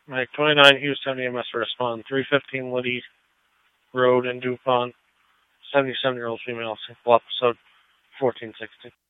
Mike 29, Houston, EMS respond. 315 Liddy Road in DuPont. 77-year-old female, simple episode 1460.